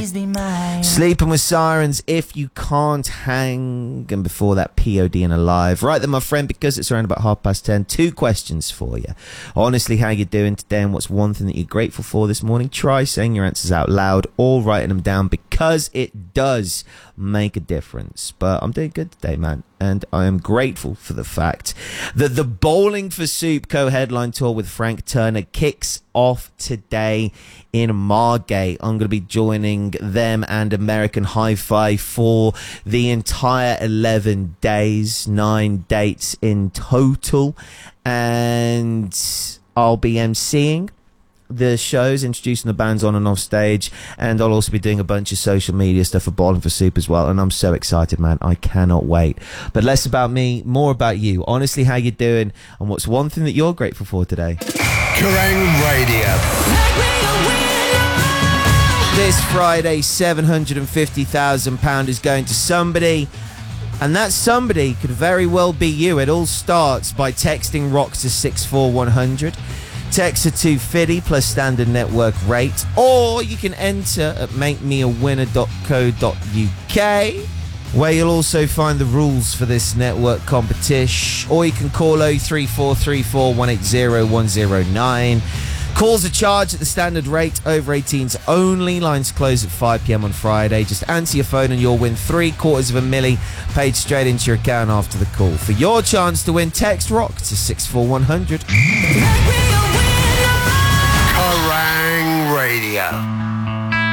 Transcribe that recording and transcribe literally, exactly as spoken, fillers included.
please be mine. Sleeping with Sirens, If You Can't Hang, and before that, P O D and Alive. Right then, my friend, because it's around about half past ten, two questions for you. Honestly, how you doing today, and what's one thing that you're grateful for this morning? Try saying your answers out loud or writing them down, because it does make a difference. But I'm doing good today, man, and I am grateful for the fact that the Bowling for Soup co-headline tour with Frank Turner kicks off today in Margate. I'm going to be joining them and American Hi-Fi for the entire eleven days, nine dates in total, and I'll be emceeing the shows, introducing the bands on and off stage, and I'll also be doing a bunch of social media stuff for Bowling for Soup as well, and I'm so excited, man. I cannot wait. But less about me, more about you. Honestly, how you doing, and what's one thing that you're grateful for today? Kerrang Radio. This Friday, seven hundred fifty thousand pounds is going to somebody, and that somebody could very well be you. It all starts by texting ROCK to six four one hundred. Text to two fifty plus standard network rate, or you can enter at make me a winner dot co dot uk, where you'll also find the rules for this network competition, or you can call oh three four three four one eight oh one oh nine. Calls are charged at the standard rate, over eighteens only. Lines close at five p.m. on Friday. Just answer your phone and you'll win three quarters of a milli paid straight into your account after the call. For your chance to win, text ROCK to six four one hundred. Kerrang Radio.